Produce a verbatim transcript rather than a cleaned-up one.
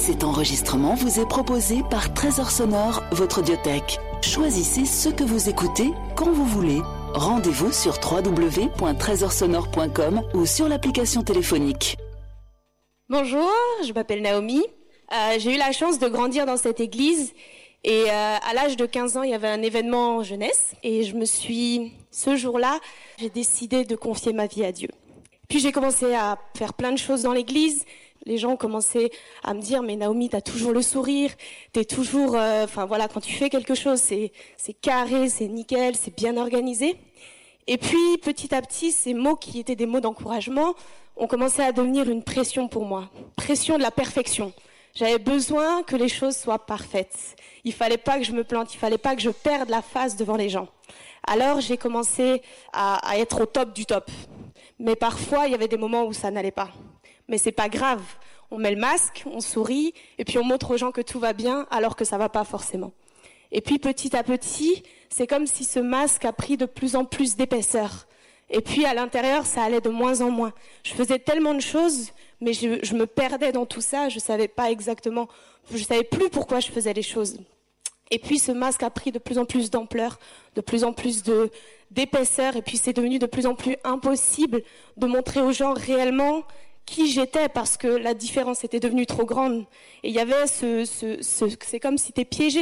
Cet enregistrement vous est proposé par Trésor Sonore, votre audiothèque. Choisissez ce que vous écoutez quand vous voulez. Rendez-vous sur w w w point trésor sonore point com ou sur l'application téléphonique. Bonjour, je m'appelle Naomi. Euh, j'ai eu la chance de grandir dans cette église et euh, à l'âge de quinze ans, il y avait un événement en jeunesse et je me suis, ce jour-là, j'ai décidé de confier ma vie à Dieu. Puis j'ai commencé à faire plein de choses dans l'église. Les gens ont commencé à me dire « Mais Naomi, t'as toujours le sourire, t'es toujours... Euh, » Enfin voilà, quand tu fais quelque chose, c'est, c'est carré, c'est nickel, c'est bien organisé. Et puis, petit à petit, ces mots qui étaient des mots d'encouragement ont commencé à devenir une pression pour moi. Pression de la perfection. J'avais besoin que les choses soient parfaites. Il fallait pas que je me plante, il fallait pas que je perde la face devant les gens. Alors, j'ai commencé à, à être au top du top. Mais parfois, il y avait des moments où ça n'allait pas. Mais c'est pas grave. On met le masque, on sourit, et puis on montre aux gens que tout va bien, alors que ça va pas forcément. Et puis, petit à petit, c'est comme si ce masque a pris de plus en plus d'épaisseur. Et puis, à l'intérieur, ça allait de moins en moins. Je faisais tellement de choses, mais je, je me perdais dans tout ça. Je savais pas exactement, je savais plus pourquoi je faisais les choses. Et puis, ce masque a pris de plus en plus d'ampleur, de plus en plus de, d'épaisseur, et puis c'est devenu de plus en plus impossible de montrer aux gens réellement qui j'étais, parce que la différence était devenue trop grande. Et il y avait ce, ce, ce c'est comme si t'es piégé